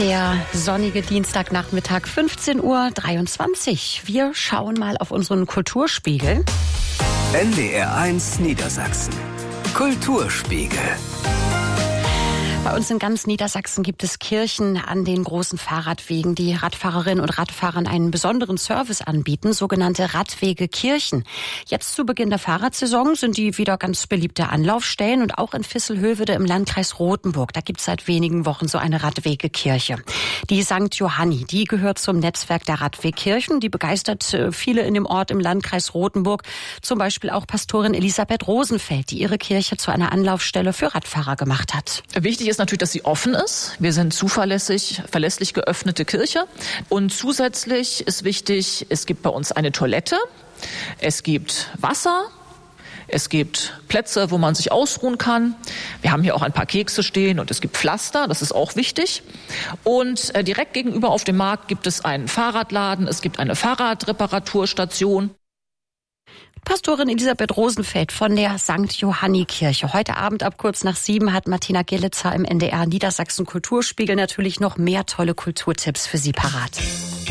Der sonnige Dienstagnachmittag, 15:23 Uhr. Wir schauen mal auf unseren Kulturspiegel. NDR1 Niedersachsen. Kulturspiegel. Bei uns in ganz Niedersachsen gibt es Kirchen an den großen Fahrradwegen, die Radfahrerinnen und Radfahrern einen besonderen Service anbieten, sogenannte Radwege-Kirchen. Jetzt zu Beginn der Fahrradsaison sind die wieder ganz beliebte Anlaufstellen und auch in Visselhövede im Landkreis Rothenburg. Da gibt es seit wenigen Wochen so eine Radwege-Kirche. Die St. Johanni, die gehört zum Netzwerk der Radwegkirchen. Die begeistert viele in dem Ort im Landkreis Rothenburg. Zum Beispiel auch Pastorin Elisabeth Rosenfeld, die ihre Kirche zu einer Anlaufstelle für Radfahrer gemacht hat. Wichtig ist natürlich, dass sie offen ist. Wir sind verlässlich geöffnete Kirche. Und zusätzlich ist wichtig, es gibt bei uns eine Toilette, es gibt Wasser, es gibt Plätze, wo man sich ausruhen kann. Wir haben hier auch ein paar Kekse stehen und es gibt Pflaster, das ist auch wichtig. Und direkt gegenüber auf dem Markt gibt es einen Fahrradladen, es gibt eine Fahrradreparaturstation. Pastorin Elisabeth Rosenfeld von der St. Johanni Kirche. Heute Abend ab kurz nach 7 hat Martina Gillitzer im NDR Niedersachsen Kulturspiegel natürlich noch mehr tolle Kulturtipps für Sie parat.